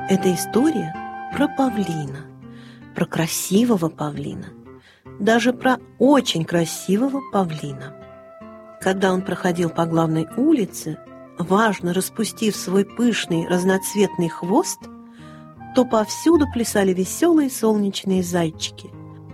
Это история про павлина, про красивого павлина, даже про очень красивого павлина. Когда он проходил по главной улице, важно распустив свой пышный разноцветный хвост, то повсюду плясали веселые солнечные зайчики.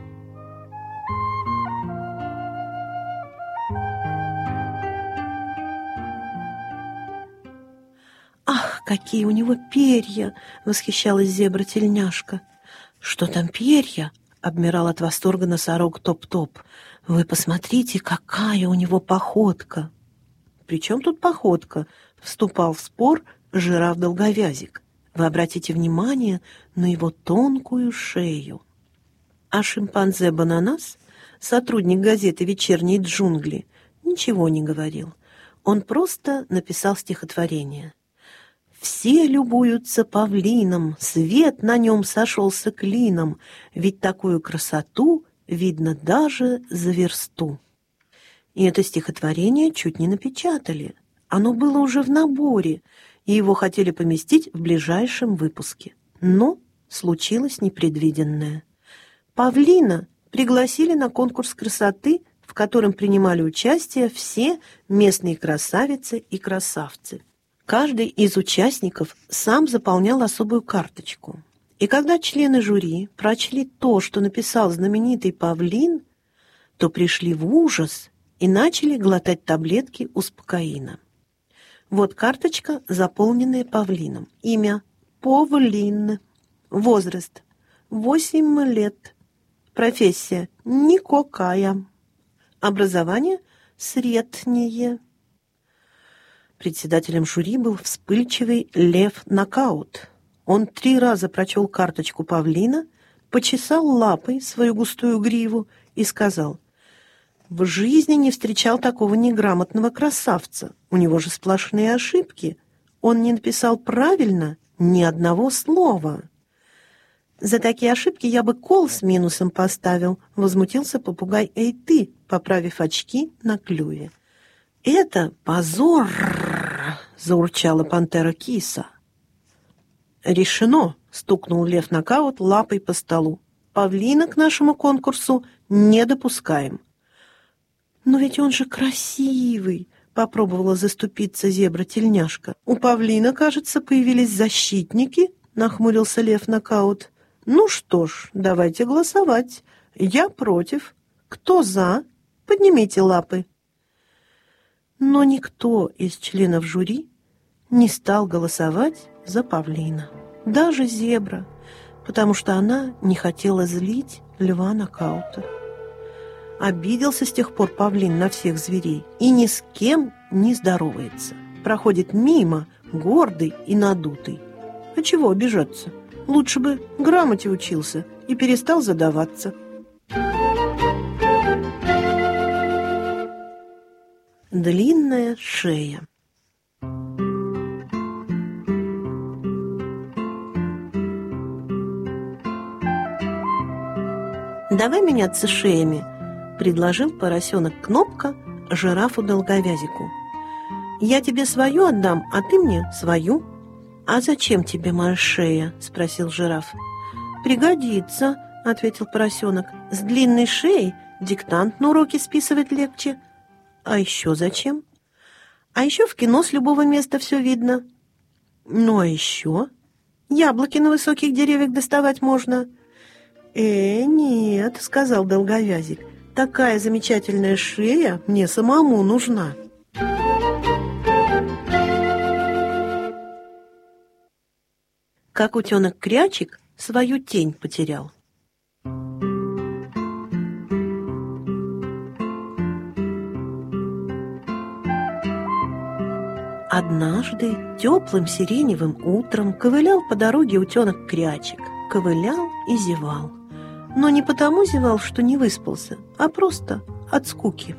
«Ах, какие у него перья!» — восхищалась зебра-тельняшка. «Что там перья?» — обмирал от восторга носорог Топ-Топ. «Вы посмотрите, какая у него походка!» «При чем тут походка?» — вступал в спор жираф Долговязик. «Вы обратите внимание на его тонкую шею». А шимпанзе Бананас, сотрудник газеты «Вечерние джунгли», ничего не говорил. Он просто написал стихотворение. «Все любуются павлином, свет на нем сошелся клином, ведь такую красоту видно даже за версту». И это стихотворение чуть не напечатали. Оно было уже в наборе, и его хотели поместить в ближайшем выпуске. Но случилось непредвиденное. Павлина пригласили на конкурс красоты, в котором принимали участие все местные красавицы и красавцы. Каждый из участников сам заполнял особую карточку. И когда члены жюри прочли то, что написал знаменитый павлин, то пришли в ужас и начали глотать таблетки успокоина. Вот карточка, заполненная павлином. Имя – Павлин. Возраст – 8 лет. Профессия – никакая. Образование – среднее. Председателем жюри был вспыльчивый Лев Нокаут. Он 3 раза прочел карточку павлина, почесал лапой свою густую гриву и сказал: «В жизни не встречал такого неграмотного красавца. У него же сплошные ошибки. Он не написал правильно ни одного слова». «За такие ошибки я бы кол с минусом поставил», — возмутился попугай «Эй ты», поправив очки на клюве. «Это позор!» — заурчала пантера Киса. «Решено!» — стукнул Лев Нокаут лапой по столу. «Павлина к нашему конкурсу не допускаем». «Но ведь он же красивый!» — попробовала заступиться зебра-тельняшка. «У павлина, кажется, появились защитники», — нахмурился Лев Нокаут. «Ну что ж, давайте голосовать. Я против. Кто за? Поднимите лапы». Но никто из членов жюри не стал голосовать за павлина. Даже зебра, потому что она не хотела злить Льва Нокаута. Обиделся с тех пор павлин на всех зверей и ни с кем не здоровается. Проходит мимо, гордый и надутый. А чего обижаться? Лучше бы грамоте учился и перестал задаваться. Длинная шея. «Давай меняться шеями», — предложил поросенок Кнопка жирафу Долговязику. «Я тебе свою отдам, а ты мне свою». «А зачем тебе моя шея?» — спросил жираф. «Пригодится», — ответил поросенок. «С длинной шеей диктант на уроке списывать легче». «А еще зачем?» «А еще в кино с любого места все видно». «Ну, а еще?» «Яблоки на высоких деревьях доставать можно». Нет», — сказал Долговязик, — «такая замечательная шея мне самому нужна». Как утенок Крячик свою тень потерял. Однажды теплым сиреневым утром ковылял по дороге утенок Крячик. Ковылял и зевал. Но не потому зевал, что не выспался, а просто от скуки.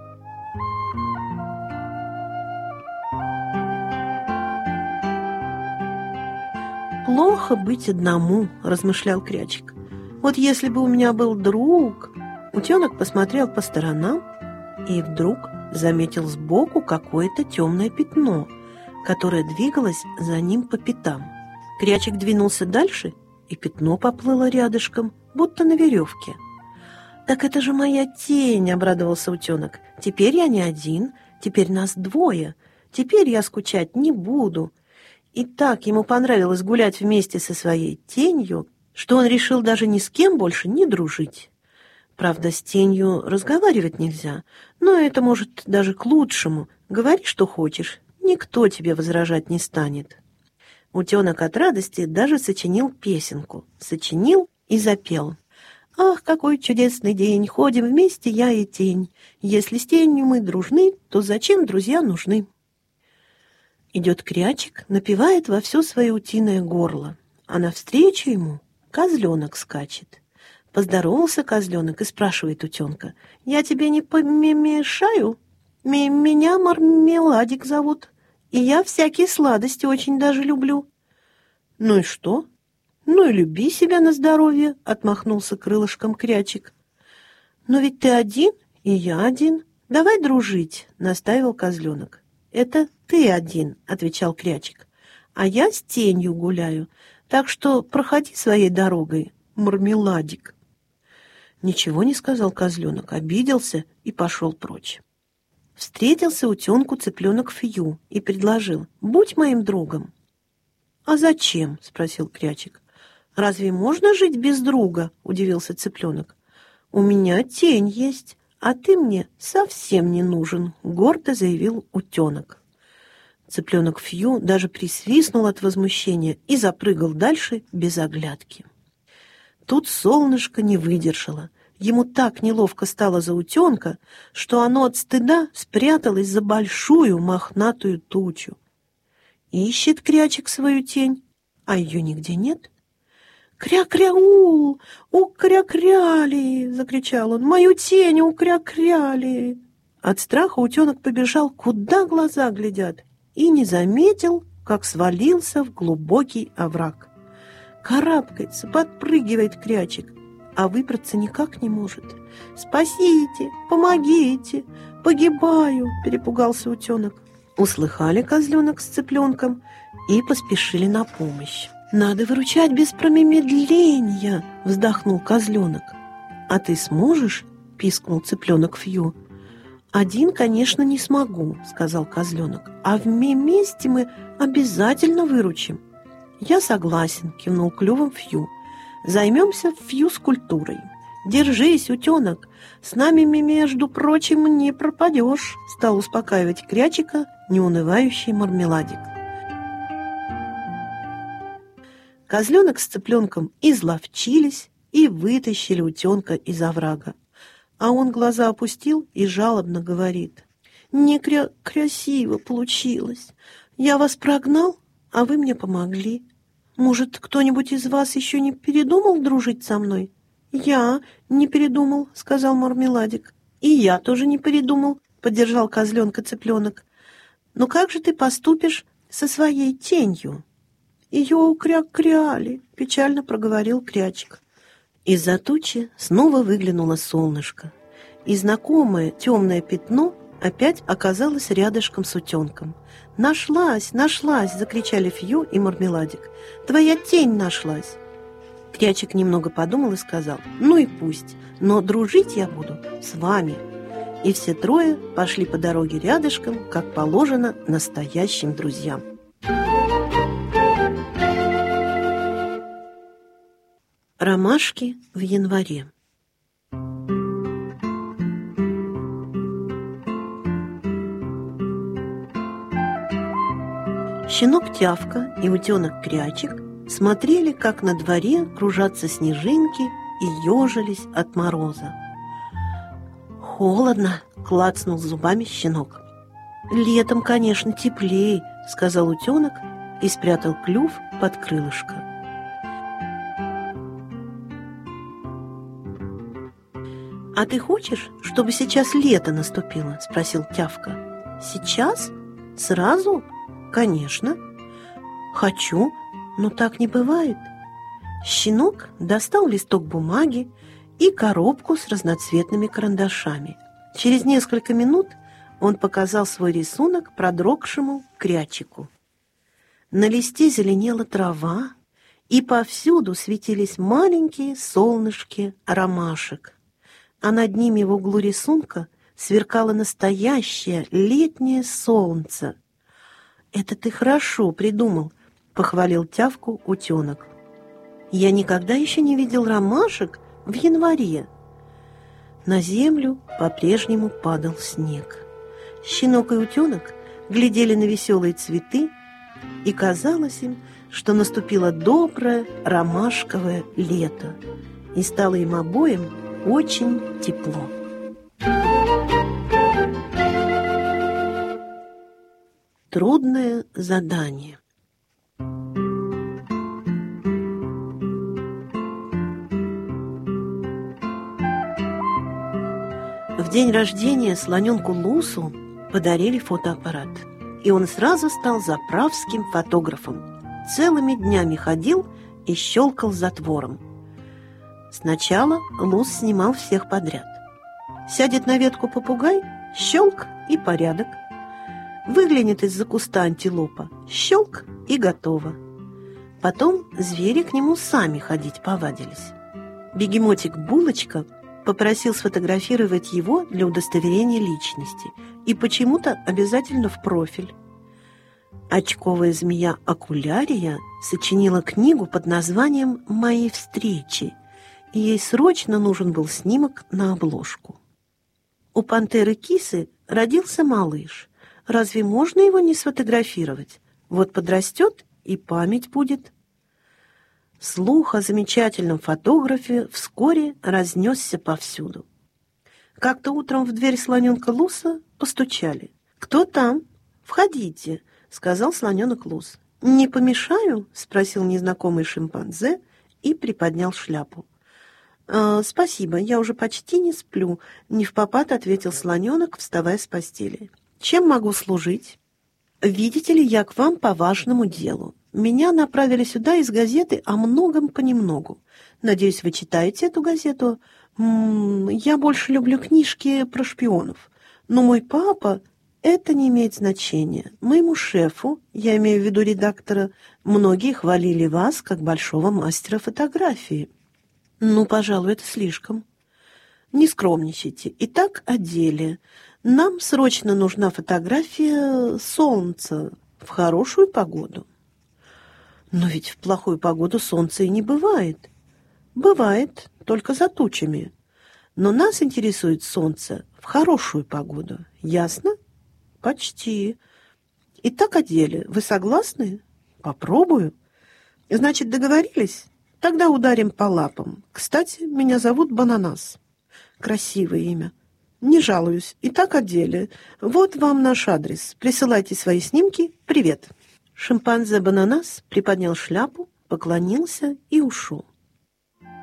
«Плохо быть одному», — размышлял Крячик. «Вот если бы у меня был друг...» Утенок посмотрел по сторонам и вдруг заметил сбоку какое-то темное пятно, которое двигалось за ним по пятам. Крячик двинулся дальше, и пятно поплыло рядышком, будто на веревке. «Так это же моя тень!» — обрадовался утенок. «Теперь я не один, теперь нас двое. Теперь я скучать не буду». И так ему понравилось гулять вместе со своей тенью, что он решил даже ни с кем больше не дружить. Правда, с тенью разговаривать нельзя, но это, может, даже к лучшему. Говори, что хочешь, никто тебе возражать не станет. Утенок от радости даже сочинил песенку. Сочинил и запел. «Ах, какой чудесный день! Ходим вместе я и тень. Если с тенью мы дружны, то зачем друзья нужны?» Идет Крячик, напевает во все свое утиное горло, а навстречу ему козленок скачет. Поздоровался козленок и спрашивает утенка: «Я тебе не помешаю? Меня Мармеладик зовут, и я всякие сладости очень даже люблю». «Ну и что? Ну и люби себя на здоровье», — отмахнулся крылышком Крячик. «Но ведь ты один, и я один. Давай дружить», — настаивал козленок. «Это ты один», — отвечал Крячик, «а я с тенью гуляю, так что проходи своей дорогой, Мармеладик». Ничего не сказал козленок, обиделся и пошел прочь. Встретился утенку цыпленок Фью и предложил: «Будь моим другом». «А зачем?» — спросил Крячик. «Разве можно жить без друга?» — удивился цыпленок. «У меня тень есть, а ты мне совсем не нужен», — гордо заявил утенок. Цыпленок Фью даже присвистнул от возмущения и запрыгал дальше без оглядки. Тут солнышко не выдержало. Ему так неловко стало за утенка, что оно от стыда спряталось за большую мохнатую тучу. Ищет Крячик свою тень, а ее нигде нет. «Кря-кряул! Укря-кряли!» — закричал он. «Мою тень укря-кряли!» От страха утенок побежал, куда глаза глядят, и не заметил, как свалился в глубокий овраг. Карабкается, подпрыгивает Крячик, а выбраться никак не может. «Спасите! Помогите! Погибаю!» — перепугался утенок. Услыхали козленок с цыпленком и поспешили на помощь. «Надо выручать без промедления!» — вздохнул козленок. «А ты сможешь?» — пискнул цыпленок Фью. «Один, конечно, не смогу», — сказал козленок. «А вместе мы обязательно выручим». «Я согласен», — кивнул клювом Фью. «Займемся фью-скульптурой. Держись, утенок, с нами, между прочим, не пропадешь», — стал успокаивать Крячика неунывающий Мармеладик. Козленок с цыпленком изловчились и вытащили утенка из оврага. А он глаза опустил и жалобно говорит: «Не красиво получилось. Я вас прогнал, а вы мне помогли. Может, кто-нибудь из вас еще не передумал дружить со мной?» «Я не передумал», — сказал Мармеладик. «И я тоже не передумал», — поддержал козленка цыпленок. «Но как же ты поступишь со своей тенью?» «Ее укря-кряли», — печально проговорил Крячик. Из-за тучи снова выглянуло солнышко, и знакомое темное пятно опять оказалось рядышком с утенком. «Нашлась, нашлась!» — закричали Фью и Мармеладик. «Твоя тень нашлась!» Крячик немного подумал и сказал: «Ну и пусть, но дружить я буду с вами». И все трое пошли по дороге рядышком, как положено настоящим друзьям. Ромашки в январе. Щенок Тявка и утенок Крячик смотрели, как на дворе кружатся снежинки и ежились от мороза. «Холодно!» — клацнул зубами щенок. «Летом, конечно, теплее», — сказал утенок и спрятал клюв под крылышко. «А ты хочешь, чтобы сейчас лето наступило?» — спросил Тявка. «Сейчас? Сразу? Конечно. Хочу, но так не бывает». Щенок достал листок бумаги и коробку с разноцветными карандашами. Через несколько минут он показал свой рисунок продрогшему Крячику. На листе зеленела трава, и повсюду светились маленькие солнышки ромашек, а над ними в углу рисунка сверкало настоящее летнее солнце. «Это ты хорошо придумал», — похвалил Тявку утенок. «Я никогда еще не видел ромашек в январе». На землю по-прежнему падал снег. Щенок и утенок глядели на веселые цветы, и казалось им, что наступило доброе ромашковое лето, и стало им обоим очень тепло. Трудное задание. В день рождения слоненку Лусу подарили фотоаппарат, и он сразу стал заправским фотографом. Целыми днями ходил и щелкал затвором. Сначала Лус снимал всех подряд. Сядет на ветку попугай, щелк и порядок. Выглянет из-за куста антилопа, щелк и готово. Потом звери к нему сами ходить повадились. Бегемотик Булочка попросил сфотографировать его для удостоверения личности и почему-то обязательно в профиль. Очковая змея Окулярия сочинила книгу под названием «Мои встречи», и ей срочно нужен был снимок на обложку. У пантеры Кисы родился малыш. Разве можно его не сфотографировать? Вот подрастет, и память будет. Слух о замечательном фотографе вскоре разнесся повсюду. Как-то утром в дверь слоненка Луса постучали. «Кто там? Входите», — сказал слоненок Лус. «Не помешаю?» — спросил незнакомый шимпанзе и приподнял шляпу. «Спасибо, я уже почти не сплю», — невпопад ответил слоненок, вставая с постели. «Чем могу служить?» «Видите ли, я к вам по важному делу. Меня направили сюда из газеты «О многом понемногу». Надеюсь, вы читаете эту газету? Я больше люблю книжки про шпионов. Но мой папа... Это не имеет значения. Моему шефу, я имею в виду редактора, многие хвалили вас как большого мастера фотографии». «Ну, пожалуй, это слишком». «Не скромничайте. Итак, о деле. Нам срочно нужна фотография солнца в хорошую погоду». «Но ведь в плохую погоду солнца и не бывает». «Бывает, только за тучами. Но нас интересует солнце в хорошую погоду. Ясно?» «Почти. Итак, о деле. Вы согласны?» «Попробую». «Значит, договорились? Тогда ударим по лапам. Кстати, меня зовут Бананас». «Красивое имя. Не жалуюсь. Итак, о деле. Вот вам наш адрес. Присылайте свои снимки. Привет». Шимпанзе Бананас приподнял шляпу, поклонился и ушел.